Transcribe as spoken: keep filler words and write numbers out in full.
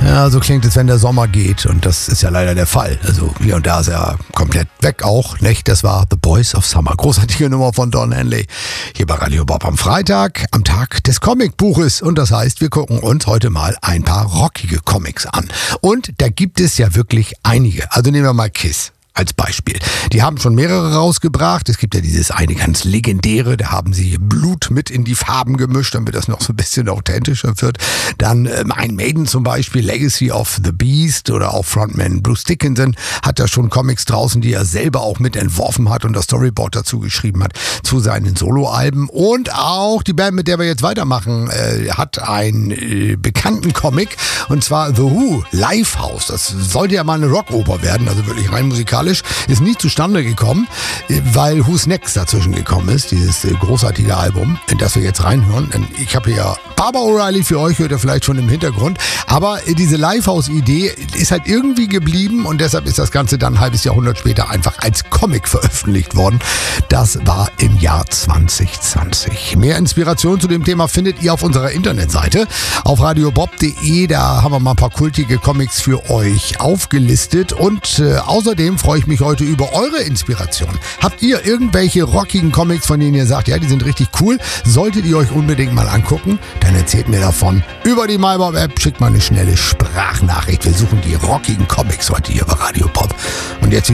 Ja, so klingt es, wenn der Sommer geht. Und das ist ja leider der Fall. Also hier und da ist er komplett weg auch. Nicht? Das war The Boys of Summer. Großartige Nummer von Don Henley. Hier bei Radio Bob am Freitag, am Tag des Comicbuches. Und das heißt, wir gucken uns heute mal ein paar rockige Comics an. Und da gibt es ja wirklich einige. Also nehmen wir mal Kiss als Beispiel. Die haben schon mehrere rausgebracht. Es gibt ja dieses eine ganz legendäre, da haben sie Blut mit in die Farben gemischt, damit das noch so ein bisschen authentischer wird. Dann ähm, ein Maiden zum Beispiel, Legacy of the Beast, oder auch Frontman Bruce Dickinson hat da schon Comics draußen, die er selber auch mit entworfen hat und das Storyboard dazu geschrieben hat zu seinen Soloalben. Und auch die Band, mit der wir jetzt weitermachen, äh, hat einen äh, bekannten Comic, und zwar The Who, Lifehouse. Das sollte ja mal eine Rockoper werden, also wirklich rein musikalisch. Ist nie zustande gekommen, weil Who's Next dazwischen gekommen ist, dieses großartige Album, in das wir jetzt reinhören. Ich habe hier Barbara O'Reilly für euch, hört ihr vielleicht schon im Hintergrund. Aber diese Lifehouse-Idee ist halt irgendwie geblieben, und deshalb ist das Ganze dann ein halbes Jahrhundert später einfach als Comic veröffentlicht worden. Das war im Jahr zwanzig zwanzig. Mehr Inspiration zu dem Thema findet ihr auf unserer Internetseite auf radio bob punkt de. Da haben wir mal ein paar kultige Comics für euch aufgelistet, und äh, außerdem freue ich mich heute über eure Inspiration. Habt ihr irgendwelche rockigen Comics, von denen ihr sagt, ja, die sind richtig cool, solltet ihr euch unbedingt mal angucken, dann erzählt mir davon über die MyBob-App, schickt mal eine schnelle Sprachnachricht. Wir suchen die rockigen Comics heute hier bei Radio Bob. Und jetzt